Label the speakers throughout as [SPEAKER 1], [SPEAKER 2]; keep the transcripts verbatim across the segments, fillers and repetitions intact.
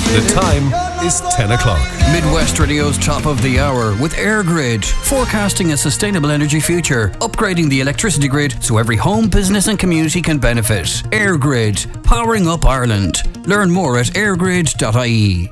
[SPEAKER 1] The time is ten o'clock.
[SPEAKER 2] Midwest Radio's top of the hour with EirGrid, forecasting a sustainable energy future, upgrading the electricity grid so every home, business and community can benefit. EirGrid, powering up Ireland. Learn more at airgrid dot I E.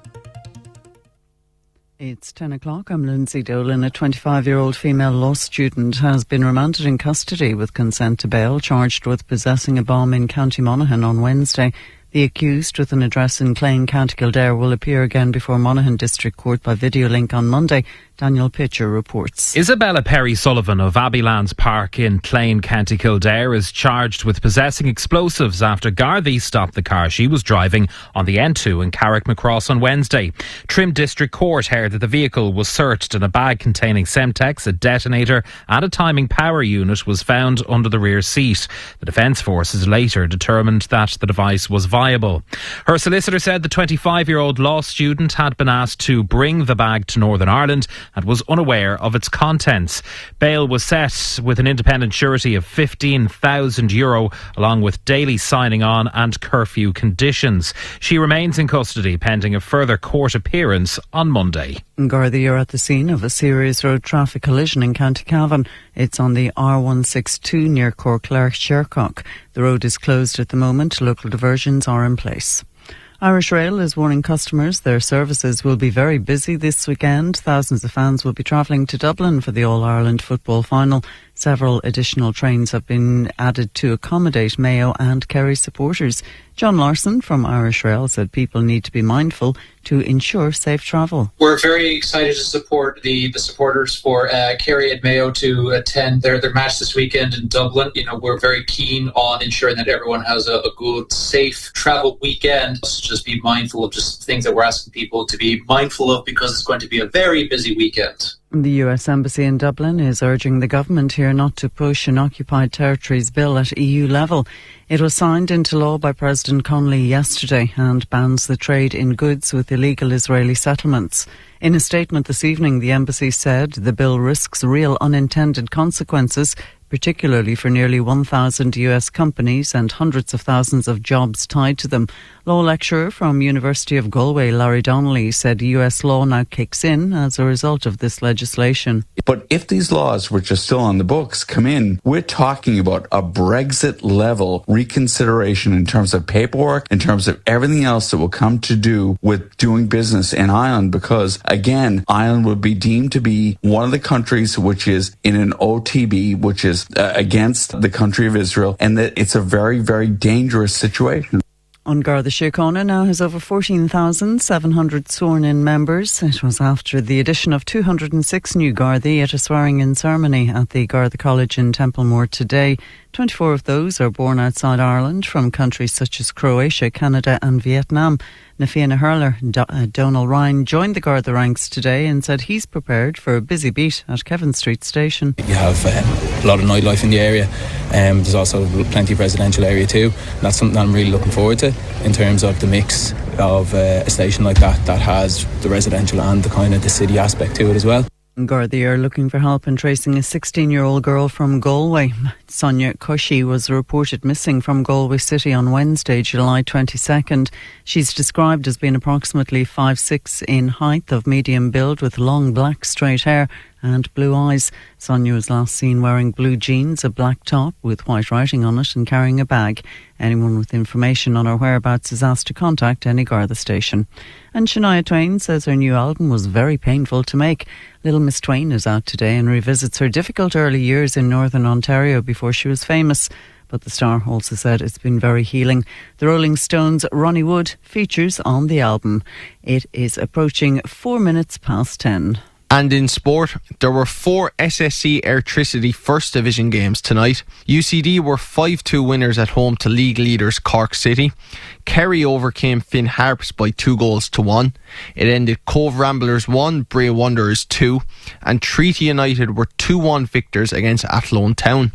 [SPEAKER 3] It's ten o'clock. I'm Lindsay Dolan. A twenty-five-year-old female law student has been remanded in custody with consent to bail, charged with possessing a bomb in County Monaghan on Wednesday. The accused, with an address in Clane, County Kildare, will appear again before Monaghan District Court by video link on Monday. Daniel Pitcher reports.
[SPEAKER 4] Isabella Perry Sullivan of Abbeylands Park in Clane, County Kildare is charged with possessing explosives after Gardaí stopped the car she was driving on the N two in Carrickmacross on Wednesday. Trim District Court heard that the vehicle was searched and a bag containing Semtex, a detonator and a timing power unit was found under the rear seat. The Defence Forces later determined that the device was viable. Her solicitor said the twenty-five-year-old law student had been asked to bring the bag to Northern Ireland and was unaware of its contents. Bail was set with an independent surety of fifteen thousand euro, along with daily signing on and curfew conditions. She remains in custody pending a further court appearance on Monday.
[SPEAKER 3] Gardaí are at the scene of a serious road traffic collision in County Cavan. It's on the R one sixty-two near Corclark Shercock. The road is closed at the moment. Local diversions are in place. Irish Rail is warning customers their services will be very busy this weekend. Thousands of fans will be travelling to Dublin for the All-Ireland football final. Several additional trains have been added to accommodate Mayo and Kerry supporters. John Larson from Irish Rail said people need to be mindful to ensure safe travel.
[SPEAKER 5] We're very excited to support the, the supporters for uh, Kerry and Mayo to attend their, their match this weekend in Dublin. You know, we're very keen on ensuring that everyone has a, a good, safe travel weekend. So just be mindful of just things that we're asking people to be mindful of because it's going to be a very busy weekend.
[SPEAKER 3] The U S Embassy in Dublin is urging the government here not to push an occupied territories bill at E U level. It was signed into law by President Connolly yesterday and bans the trade in goods with illegal Israeli settlements. In a statement this evening, the embassy said the bill risks real unintended consequences, particularly for nearly one thousand U S companies and hundreds of thousands of jobs tied to them. Law lecturer from University of Galway, Larry Donnelly, said U S law now kicks in as a result of this legislation.
[SPEAKER 6] But if these laws, which are still on the books, come in, we're talking about a Brexit-level reconsideration in terms of paperwork, in terms of everything else that will come to do with doing business in Ireland, because, again, Ireland would be deemed to be one of the countries which is in an O T B, which is uh, against the country of Israel, and that it's a very, very dangerous situation.
[SPEAKER 3] An Garda Síochána now has over fourteen thousand seven hundred sworn-in members. It was after the addition of two hundred six new Gardaí at a swearing-in ceremony at the Garda College in Templemore today. twenty-four of those are born outside Ireland from countries such as Croatia, Canada and Vietnam. Na Fianna hurler Do- uh, Donal Ryan joined the Garda ranks today and said he's prepared for a busy beat at Kevin Street Station.
[SPEAKER 7] You have uh, a lot of nightlife in the area. Um, there's also plenty of residential area too. That's something I'm really looking forward to in terms of the mix of uh, a station like that that has the residential and the kind of the city aspect to it as well.
[SPEAKER 3] Gardaí are looking for help in tracing a sixteen-year-old girl from Galway. Sonia Cushy was reported missing from Galway City on Wednesday, July twenty-second. She's described as being approximately five foot six in height, of medium build, with long black straight hair and blue eyes. Sonia was last seen wearing blue jeans, a black top with white writing on it and carrying a bag. Anyone with information on her whereabouts is asked to contact any Garda station. And Shania Twain says her new album was very painful to make. Little Miss Twain is out today and revisits her difficult early years in Northern Ontario before she was famous. But the star also said it's been very healing. The Rolling Stones' Ronnie Wood features on the album. It is approaching four minutes past ten.
[SPEAKER 8] And in sport, there were four S S C Airtricity First Division games tonight. U C D were five two winners at home to league leaders Cork City. Kerry overcame Finn Harps by two goals to one. It ended Cove Ramblers one, Bray Wanderers two, and Treaty United were two one victors against Athlone Town.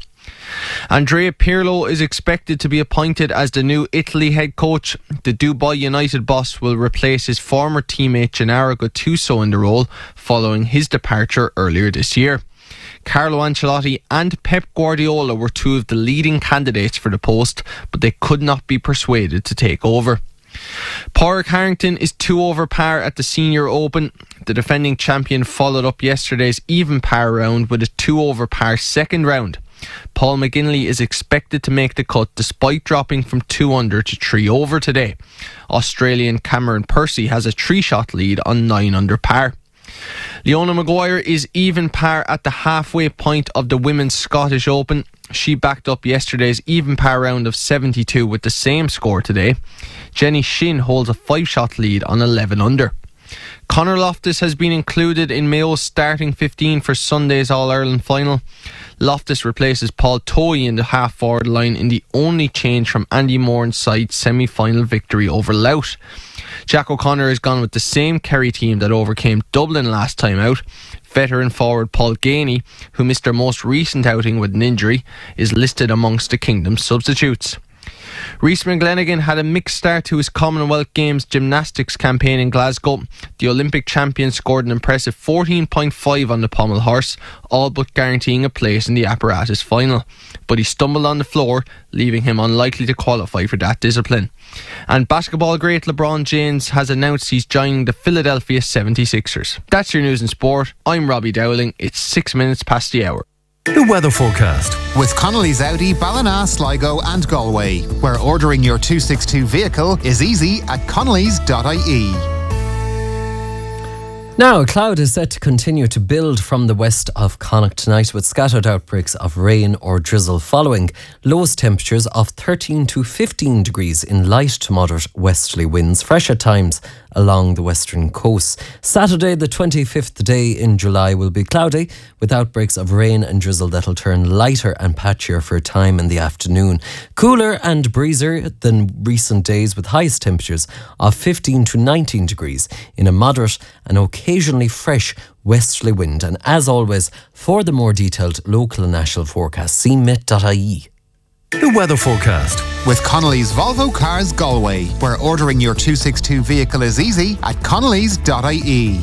[SPEAKER 8] Andrea Pirlo is expected to be appointed as the new Italy head coach. The Dubai United boss will replace his former teammate Gennaro Gattuso in the role following his departure earlier this year. Carlo Ancelotti and Pep Guardiola were two of the leading candidates for the post, but they could not be persuaded to take over. Pádraig Harrington is two over par at the Senior Open. The defending champion followed up yesterday's even par round with a two over par second round. Paul McGinley is expected to make the cut despite dropping from two under to three over today. Australian Cameron Percy has a three-shot lead on nine under par. Leona Maguire is even par at the halfway point of the Women's Scottish Open. She backed up yesterday's even par round of seventy-two with the same score today. Jenny Shin holds a five-shot lead on eleven under. Conor Loftus has been included in Mayo's starting fifteen for Sunday's All-Ireland final. Loftus replaces Paul Toey in the half-forward line in the only change from Andy Moran's side semi-final victory over Louth. Jack O'Connor has gone with the same Kerry team that overcame Dublin last time out. Veteran forward Paul Ganey, who missed their most recent outing with an injury, is listed amongst the Kingdom's substitutes. Rhys McGlenigan had a mixed start to his Commonwealth Games gymnastics campaign in Glasgow. The Olympic champion scored an impressive fourteen point five on the pommel horse, all but guaranteeing a place in the apparatus final. But he stumbled on the floor, leaving him unlikely to qualify for that discipline. And basketball great LeBron James has announced he's joining the Philadelphia seventy-sixers. That's your news and sport. I'm Robbie Dowling. It's six minutes past the hour.
[SPEAKER 1] The weather forecast
[SPEAKER 9] with Connolly's Audi, Ballina, Sligo and Galway, where ordering your two sixty-two vehicle is easy at connellys dot I E.
[SPEAKER 10] Now, a cloud is set to continue to build from the west of Connacht tonight with scattered outbreaks of rain or drizzle following. Lowest temperatures of thirteen to fifteen degrees in light to moderate westerly winds, fresh at times along the western coast. Saturday, the twenty-fifth day in July, will be cloudy with outbreaks of rain and drizzle that'll turn lighter and patchier for a time in the afternoon. Cooler and breezier than recent days with highest temperatures of fifteen to nineteen degrees in a moderate and occasionally fresh westerly wind. And as always, for the more detailed local and national forecast, see met dot I E.
[SPEAKER 1] The weather forecast
[SPEAKER 9] with Connolly's Volvo Cars Galway, where ordering your two sixty-two vehicle is easy at connellys dot I E.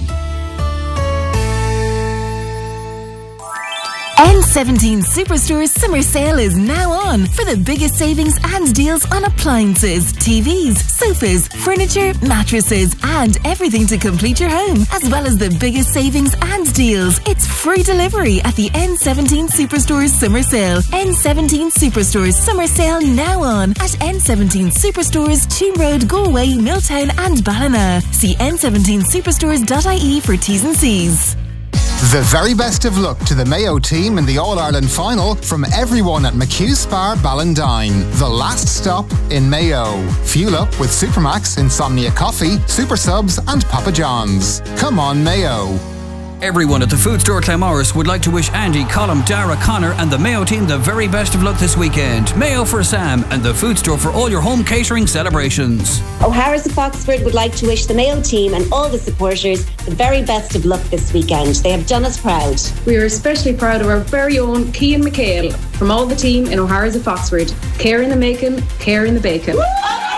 [SPEAKER 11] N seventeen Superstore Summer Sale is now on for the biggest savings and deals on appliances, T Vs, sofas, furniture, mattresses and everything to complete your home, as well as the biggest savings and deals. It's free delivery at the N seventeen Superstore Summer Sale. N seventeen Superstore Summer Sale now on at N seventeen Superstores, Cheam Road, Galway, Milltown and Ballina. See N seventeen superstores dot I E for T's and C's.
[SPEAKER 9] The very best of luck to the Mayo team in the All-Ireland final from everyone at McHugh Spar Ballindine, the last stop in Mayo. Fuel up with Supermax, Insomnia Coffee, Super Subs and Papa John's. Come on, Mayo.
[SPEAKER 2] Everyone at the Food Store Clamorris would like to wish Andy, Colm, Dara, Connor and the Mayo team the very best of luck this weekend. Mayo for Sam and the Food Store for all your home catering celebrations.
[SPEAKER 12] O'Hara's of Foxford would like to wish the Mayo team and all the supporters the very best of luck this weekend. They have done us proud.
[SPEAKER 13] We are especially proud of our very own Cian McHale from all the team in O'Hara's of Foxford. Care in the making, care in the bacon. Woo!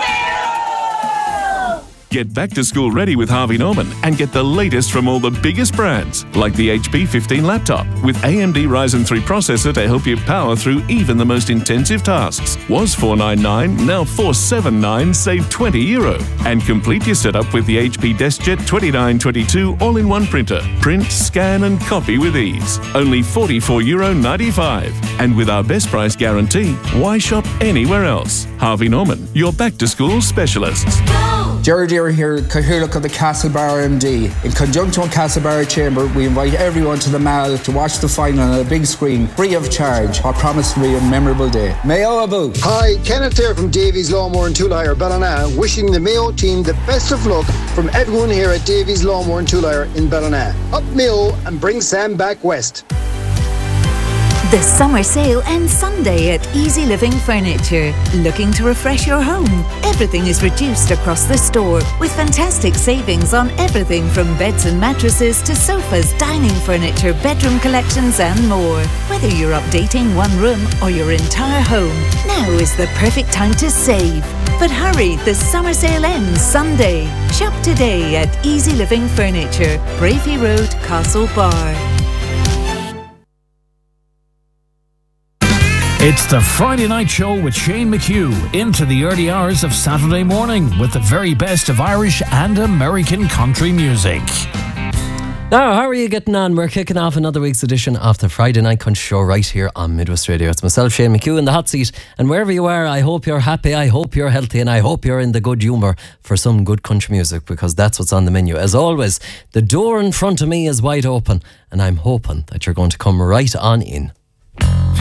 [SPEAKER 14] Get back to school ready with Harvey Norman and get the latest from all the biggest brands, like the H P fifteen laptop with A M D Ryzen three processor to help you power through even the most intensive tasks. Was four ninety-nine, now four seventy-nine, save twenty euro. And complete your setup with the H P DeskJet twenty-nine twenty-two all-in-one printer. Print, scan and copy with ease. Only forty-four euro ninety-five. And with our best price guarantee, why shop anywhere else? Harvey Norman, your back-to-school specialists.
[SPEAKER 15] Jerry Deere here, Cathaoirleach of the Castlebar M D. In conjunction with Castlebar Chamber, we invite everyone to the Mall to watch the final on a big screen, free of charge. I promise to be a memorable day. Mayo about.
[SPEAKER 16] Hi, Kenneth here from Davies Lawnmower and Tool Hire, Ballina, wishing the Mayo team the best of luck from everyone here at Davies Lawnmower and Tool Hire in Ballina. Up Mayo and bring Sam back west.
[SPEAKER 11] The summer sale ends Sunday at Easy Living Furniture. Looking to refresh your home? Everything is reduced across the store with fantastic savings on everything from beds and mattresses to sofas, dining furniture, bedroom collections and more. Whether you're updating one room or your entire home, now is the perfect time to save. But hurry, the summer sale ends Sunday. Shop today at Easy Living Furniture, Bravey Road, Castlebar.
[SPEAKER 17] It's the Friday Night Show with Shane McHugh into the early hours of Saturday morning with the very best of Irish and American country music.
[SPEAKER 10] Now, how are you getting on? We're kicking off another week's edition of the Friday Night Country Show right here on Midwest Radio. It's myself, Shane McHugh, in the hot seat. And wherever you are, I hope you're happy, I hope you're healthy, and I hope you're in the good humour for some good country music, because that's what's on the menu. As always, the door in front of me is wide open, and I'm hoping that you're going to come right on in.